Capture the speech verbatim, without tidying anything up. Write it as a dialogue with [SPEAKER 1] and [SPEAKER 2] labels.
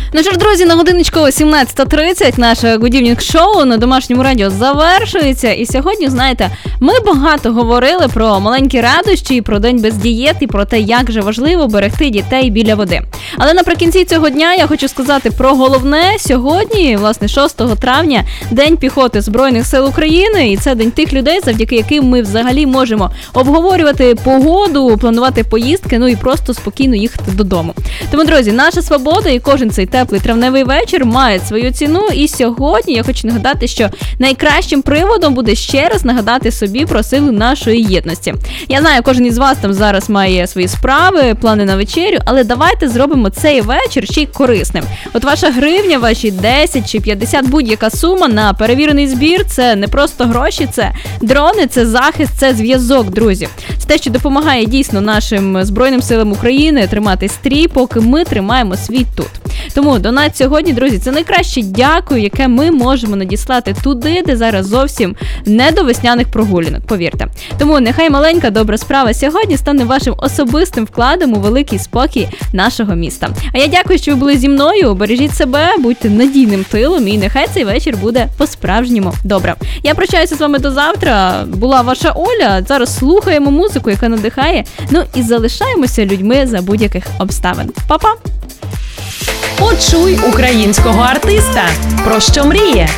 [SPEAKER 1] Ну що ж, друзі, на годиночку сімнадцята тридцять наше Good шоу на домашньому радіо завершується. І сьогодні, знаєте, ми багато говорили про маленькі радощі, про день без дієт і про те, як же важливо берегти дітей біля води. Але наприкінці цього дня я хочу сказати про головне. Сьогодні, власне, шостого травня, День піхоти Збройних сил України. І це день тих людей, завдяки яким ми взагалі можемо обговорювати погоду, планувати поїздки, ну і просто спокійно їхати додому. Тому, друзі, наша свобода і кожен цей теплий травневий вечір має свою ціну. І сьогодні я хочу нагадати, що найкращим приводом буде ще раз нагадати собі про силу нашої єдності. Я знаю, кожен із вас там зараз має свої справи, плани на вечерю, але давайте зробимо цей вечір ще й корисним. От ваша гривня, ваші десять чи п'ятдесят, будь-яка сума на перевірений збір – це не просто гроші, це дрони, це захист, це зв'язок, друзі. Це те, що допомагає дійсно нашим Збройним силам України тримати стрій, поки ми тримаємо світ тут. Тому донат сьогодні, друзі, це найкраще дякую, яке ми можемо надіслати туди, де зараз зовсім не до весняних прогулянок, повірте. Тому нехай маленька добра справа сьогодні стане вашим особистим вкладом у великий спокій нашого міста. А я дякую, що ви були зі мною. Бережіть себе, будьте надійним тилом і нехай цей вечір буде по-справжньому добре. Я прощаюся з вами до завтра. Була ваша Оля. Зараз слухаємо музику, яка надихає. Ну і залишаємося людьми за будь-яких обставин. Па-па!
[SPEAKER 2] Почуй українського артиста. Про що мріє?